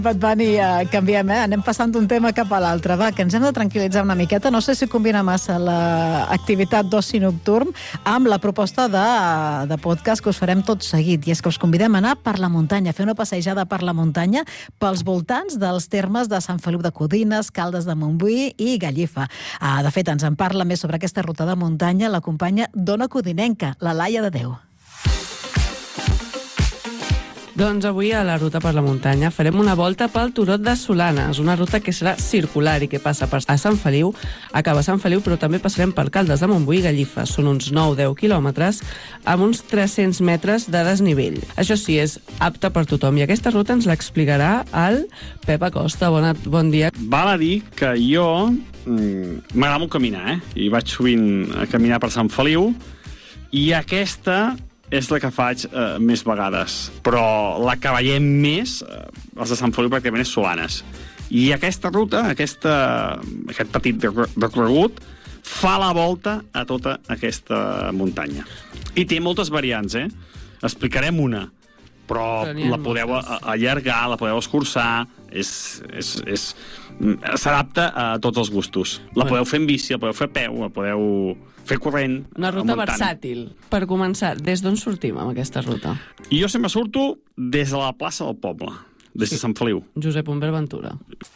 Bad Bunny, canviem, anem passant d'un tema cap a l'altre. Va, que ens hem de tranquil·litzar una miqueta. No sé si combina massa l'activitat d'oci nocturn amb la proposta de podcast que us farem tot seguit. I és que us convidem a anar per la muntanya, a fer una passejada per la muntanya pels voltants dels termes de Sant Feliu de Codines, Caldes de Montbui i Gallifa. De fet, ens en parla més sobre aquesta ruta de muntanya la companya d'Ona Codinenca, la Laia de Déu. Doncs avui a la ruta per la muntanya farem una volta pel Turó de Solanes, una ruta que serà circular i que passa a Sant Feliu, acaba a Sant Feliu, però també passarem per Caldes de Montbui i Gallifa. Són uns 9-10 quilòmetres amb uns 300 metres de desnivell. Això sí, és apta per tothom i aquesta ruta ens l'explicarà el Pep Acosta. Bon dia. Val a dir que jo m'agrada molt caminar, i vaig sovint a caminar per Sant Feliu, i aquesta és la que faig més vegades, però la que veiem més, els de Sant Feliu pràcticament és Solanes. I aquesta ruta, aquest petit recorregut, fa la volta a tota aquesta muntanya. I té moltes variants, Explicarem una, però la podeu allargar, la podeu escurçar, s'adapta a tots els gustos. La podeu fer en bici, la podeu fer a peu, la podeu fer corrent. Una ruta versàtil. Per començar, des d'on sortim amb aquesta ruta? I jo sempre surto des de la plaça del poble, des de Sant Feliu. Josep Humbert Ventura.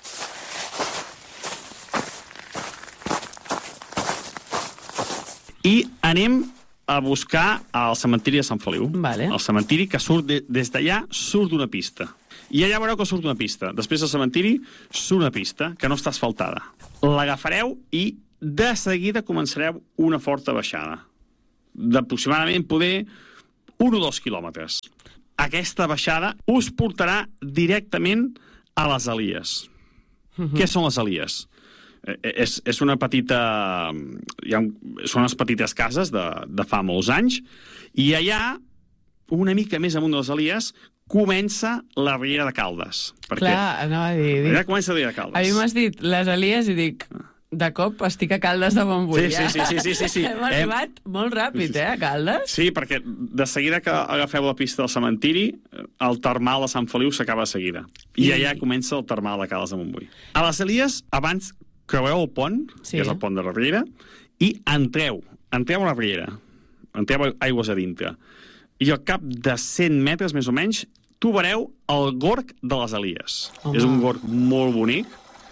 I anem a buscar el cementiri de Sant Feliu. Vale. El cementiri que surt des d'allà, surt d'una pista. I allà veureu que surt una pista. Després del cementiri surt una pista que no està asfaltada. L'agafareu i de seguida començareu una forta baixada. D'aproximadament poder 1 o 2 quilòmetres. Aquesta baixada us portarà directament a les Elies. Què són les Elies? És una petita... Són unes petites cases de fa molts anys, i allà, una mica més amunt de les Elies, comença la Riera de Caldes. Clar, anava a dir... Allà comença la Riera de Caldes. A mi m'has dit les Elies i dic... De cop estic a Caldes de Montbui. Sí. Hem arribat molt ràpid, a Caldes? Sí, perquè de seguida que agafeu la pista del cementiri, el termal de Sant Feliu s'acaba de seguida. I allà comença el termal de Caldes de Montbui. A les Elies, abans creueu el pont, que és el pont de la Riera, i entreu a la Riera. Entreu aigües a dintre. I al cap de 100 metres, més o menys, trobareu el Gorg de les Elies. És un gorg molt bonic.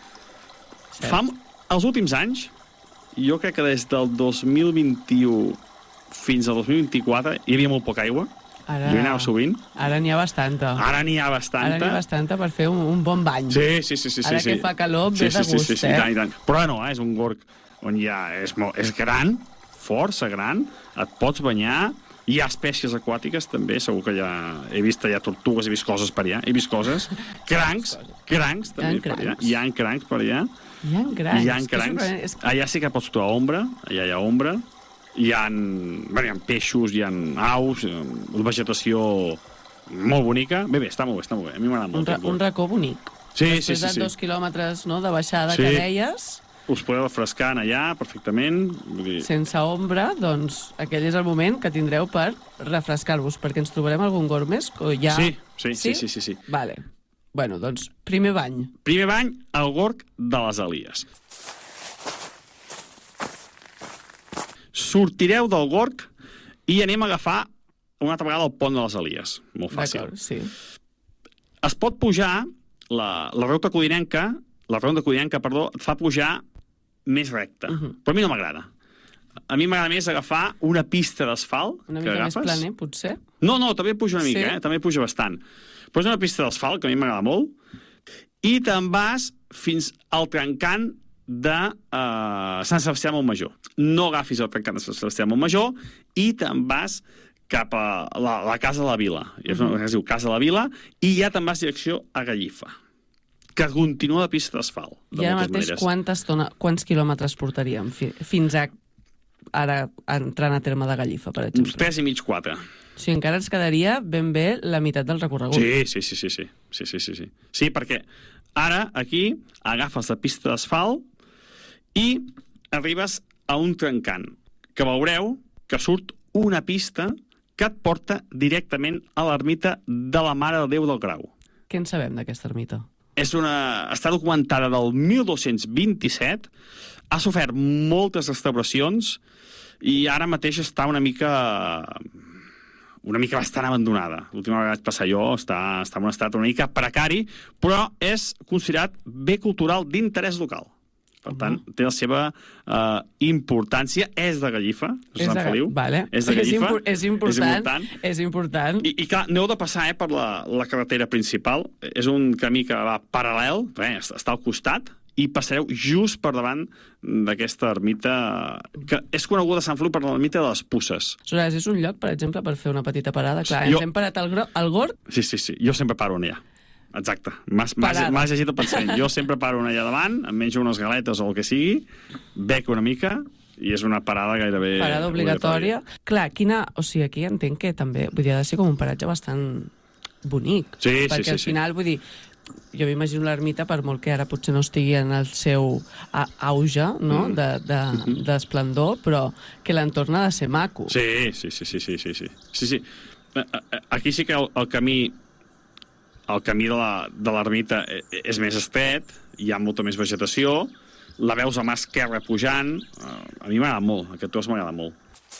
Els últims anys, jo crec que des del 2021 fins al 2024 hi havia molt poca aigua. Jo hi anava sovint. Ara n'hi ha bastanta. Ara n'hi ha bastanta per fer un bon bany. Sí. Ara que fa calor, ve de gust, i tant. Però no, és un gorg on és gran, força gran, et pots banyar, hi ha espècies aquàtiques també, segur que he vist allà tortugues, he vist coses per allà, he vist coses, crancs també per allà, hi ha crancs per allà. Hi ha crancs. Allà sí que pots trobar ombra, allà hi ha ombra, hi ha peixos, hi ha aus, vegetació molt bonica. Bé, està molt bé, a mi m'agrada molt. Un racó bonic. Sí. Després de 2 quilòmetres de baixada que deies... Us podeu refrescar allà perfectament. Sense ombra, doncs aquell és el moment que tindreu per refrescar-vos, perquè ens trobarem algun gorg més? Sí. Vale. Bueno, doncs, primer bany. Primer bany al Gorg de les Elies. Sortireu del Gorg i anem a agafar una altra vegada el pont de les Elies. Molt fàcil. D'acord, sí. Es pot pujar, la ronda codinenca, et fa pujar més recta. Però a mi no m'agrada. A mi m'agrada més agafar una pista d'asfalt. Una mica més planer, potser? No, també puja una mica, també puja bastant. Però és una pista d'asfalt, que a mi m'agrada molt, i te'n vas fins al trencant de Sant Sebastià de Montmajor. No agafis el trencant de Sant Sebastià de Montmajor i te'n vas cap a la Casa de la Vila. És una que es diu Casa de la Vila, i ja te'n vas direcció a Gallifa, que continua la pista d'asfalt. I ara mateix quants quilòmetres portaríem fins a ara entrant a terme de Gallifa, per exemple? Uns 3 i mig, 4. Sí, encara ens quedaria ben bé la meitat del recorregut. Sí. Sí, perquè ara aquí agafes la pista d'asfalt i arribes a un trencant, que veureu que surt una pista que et porta directament a l'ermita de la Mare de Déu del Grau. Què en sabem d'aquesta ermita? està documentada del 1227, ha sofert moltes restauracions i ara mateix està una mica bastant abandonada. L'última vegada que vaig passar jo està en un estat una mica precari, però és considerat bé cultural d'interès local. Per tant, té la seva importància. És de Gallifa, Sant Feliu. Vale. És de Gallifa. És important. És important. I clar, no heu de passar per la carretera principal. És un camí que va paral·lel, està al costat, i passareu just per davant d'aquesta ermita, que és coneguda a Sant Feliu per l'ermita de les Puces. Aleshores, és un lloc, per exemple, per fer una petita parada. Clar, ens hem parat al Gorg. Sí. Jo sempre paro allà. Exacte. M'has llegit el pensament. Jo sempre paro allà davant, em menjo unes galetes o el que sigui, bec una mica, i és una parada gairebé... Parada obligatòria. Clar, o sigui, aquí entenc que també ha de ser com un paratge bastant bonic. Sí. Perquè al final, vull dir, jo m'imagino l'ermita, per molt que ara potser no estigui en el seu auge, no?, d'esplendor, però que l'entorn ha de ser maco. Sí. Aquí sí que el camí de l'ermita és més estret, hi ha molta més vegetació, la veus a mà esquerra pujant. A mi m'agrada molt, aquest tros m'agrada molt.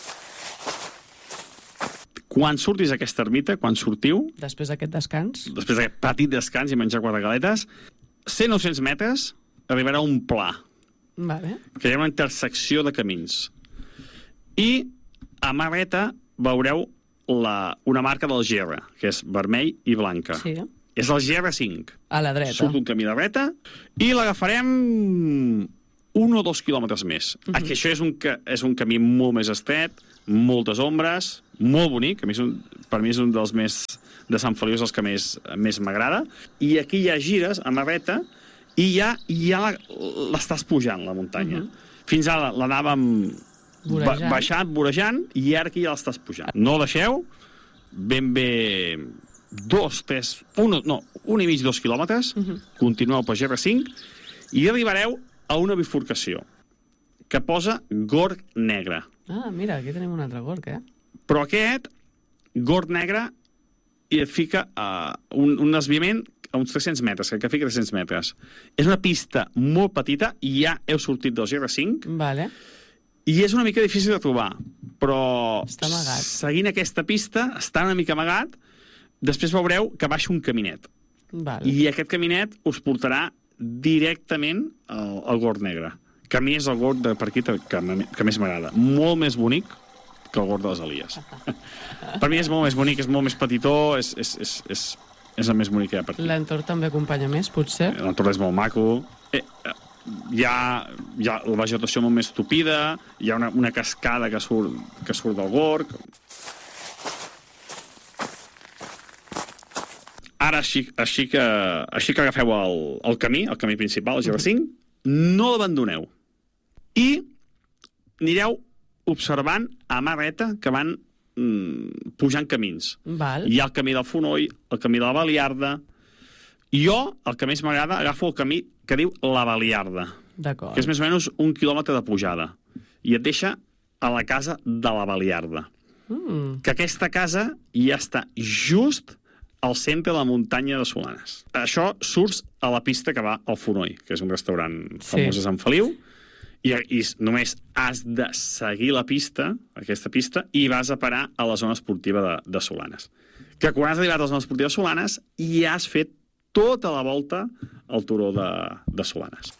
Quan surtis a aquesta ermita, quan sortiu... Després d'aquest descans? Després d'aquest petit descans i menjar 4 galetes, 100-900 metres arribarà a un pla. Vale. Que hi ha una intersecció de camins. I a mà dreta veureu una marca del GR, que és vermell i blanca. Sí. És el GR5. A la dreta. Surt un camí de dreta i l'agafarem 1 o 2 quilòmetres més. Aquí això és un camí molt més estret, moltes ombres, molt bonic. Per mi és un dels més de Sant Feliu, és els que més m'agrada. I aquí hi ha gires a mà dreta i ja l'estàs pujant, la muntanya. Fins ara l'anàvem baixant, vorejant, i ara aquí ja l'estàs pujant. No deixeu, ben bé 1,5-2 quilòmetres, continueu pel GR5 i arribareu a una bifurcació que posa Gorg Negre. Ah, mira, aquí tenim un altre Gorg, Però aquest Gorg Negre i et fica un desviament a uns 300 metres, que fica 300 metres. És una pista molt petita i ja heu sortit del GR5. Vale. I és una mica difícil de trobar, però seguint aquesta pista, està una mica amagat, després veureu que baixa un caminet. Vale. I aquest caminet us portarà directament al Gorg Negre, que a mi és el Gorg de per aquí que més m'agrada. Molt més bonic que el Gorg de les Elies. Per mi és molt més bonic, és molt més petitó, és el més bonic que hi ha per aquí. L'entorn també acompanya més, potser? L'entorn és molt maco. Hi ha la vegetació molt més tupida, hi ha una cascada que surt del Gorg. Ara, així que agafeu el camí principal, el GR5, no l'abandoneu. I anireu observant a mà dreta que van pujant camins. Val. Hi ha el camí del Fonoll, el camí de la Baliarda. Jo, el que més m'agrada, agafo el camí que diu la Baliarda. D'acord. Que és més o menys 1 quilòmetre de pujada. I et deixa a la casa de la Baliarda. Que aquesta casa ja està just al centre de la muntanya de Solanes. Això surts a la pista que va al Fonoll, que és un restaurant famós a Sant Feliu, i només has de seguir aquesta pista, i vas a parar a la zona esportiva de Solanes. Que quan has arribat a la zona esportiva de Solanes ja has fet tota la volta al turó de Solanes.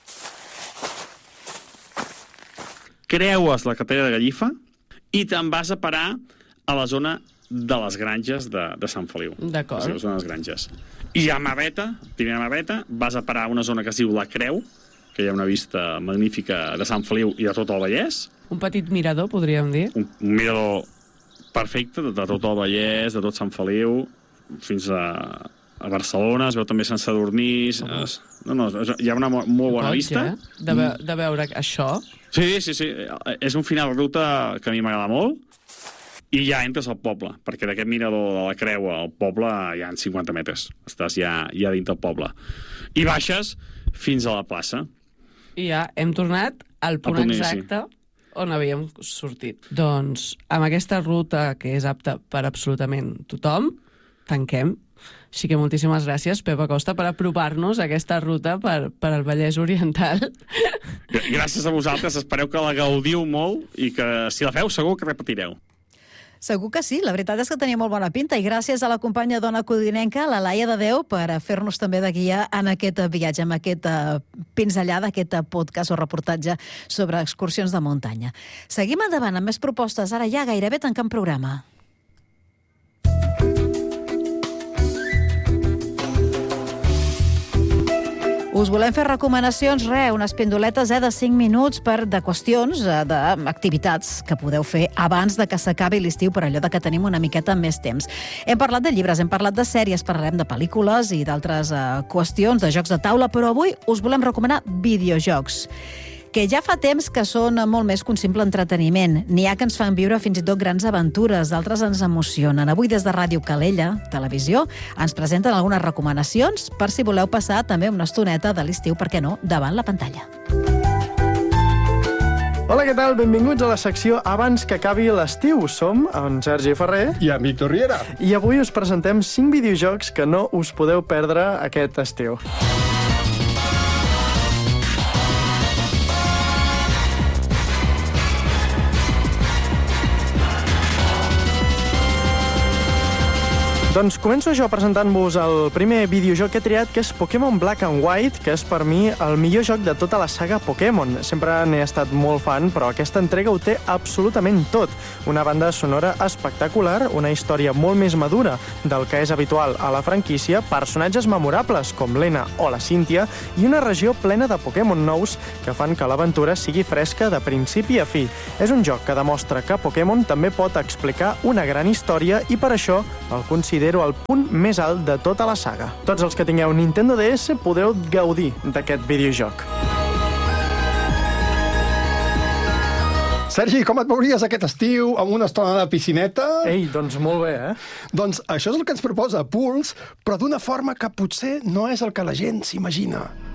Creues la carretera de Gallifa i te'n vas a parar a la zona de les granges de Sant Feliu. D'acord. La zona de les granges. I a mà dreta, primera mà dreta, vas a parar a una zona que es diu La Creu, que hi ha una vista magnífica de Sant Feliu i de tot el Vallès. Un petit mirador, podríem dir. Un mirador perfecte de tot el Vallès, de tot Sant Feliu, fins a Barcelona, es veu també Sant Sadurní. Hi ha una molt bona vista. De veure això. Sí. És un final de ruta que a mi m'agrada molt. I ja entres al poble, perquè d'aquest mirador de La Creu al poble hi ha 50 metres. Estàs ja dins del poble. I baixes fins a la plaça. I ja hem tornat al punt exacte on havíem sortit. Doncs amb aquesta ruta que és apta per absolutament tothom, tanquem. Així que moltíssimes gràcies, Pep Acosta, per apropar-nos a aquesta ruta per al Vallès Oriental. Gràcies a vosaltres, espereu que la gaudiu molt i que si la feu segur que repetireu. Segur que sí, la veritat és que tenia molt bona pinta i gràcies a la companya dona codinenca, la Laia de Déu, per fer-nos també de guia en aquest viatge, amb aquesta pinzellada, aquest podcast o reportatge sobre excursions de muntanya. Seguim endavant amb més propostes, ara ja gairebé tancant programa. Us volem fer recomanacions, unes pindoletes de 5 minuts de qüestions, d'activitats que podeu fer abans de que s'acabi l'estiu, per allò de que tenim una miqueta més temps. Hem parlat de llibres, hem parlat de sèries, parlarem de pel·lícules i d'altres qüestions, de jocs de taula, però avui us volem recomanar videojocs, que ja fa temps que són molt més que un simple entreteniment. N'hi ha que ens fan viure fins i tot grans aventures, d'altres ens emocionen. Avui des de Ràdio Calella, Televisió, ens presenten algunes recomanacions per si voleu passar també una estoneta de l'estiu, per què no, davant la pantalla. Hola, què tal? Benvinguts a la secció Abans que acabi l'estiu. Som en Sergi Ferrer i en Víctor Riera. I avui us presentem 5 videojocs que no us podeu perdre aquest estiu. Doncs començo jo presentant-vos el primer videojoc que he triat, que és Pokémon Black and White, que és per mi el millor joc de tota la saga Pokémon. Sempre n'he estat molt fan, però aquesta entrega ho té absolutament tot. Una banda sonora espectacular, una història molt més madura del que és habitual a la franquícia, personatges memorables com l'Ena o la Cynthia i una regió plena de Pokémon nous que fan que l'aventura sigui fresca de principi a fi. És un joc que demostra que Pokémon també pot explicar una gran història i per això el considero el punt més alt de tota la saga. Tots els que tingueu Nintendo DS podeu gaudir d'aquest videojoc. Sergi, com et veuries aquest estiu amb una estona de piscineta? Ei, doncs molt bé, Doncs això és el que ens proposa Pulse, però d'una forma que potser no és el que la gent s'imagina.